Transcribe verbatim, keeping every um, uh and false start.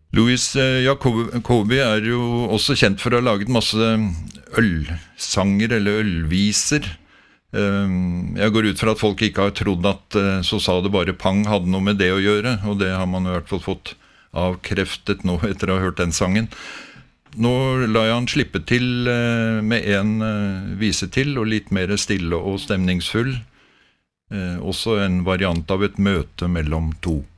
Louis eh, Jacobi er jo også kjent for å ha laget masse ølsanger eller ølviser. Eh, jeg går ut fra at folk ikke har trodd at eh, Så sa det bare pang hadde noe med det å gjøre, og det har man i hvert fall fått avkreftet nå etter å ha hørt den sangen. Nå la jeg han slippe til eh, med en eh, vise til, og litt mer stille og stemningsfull. Eh, også en variant av et møte mellom to.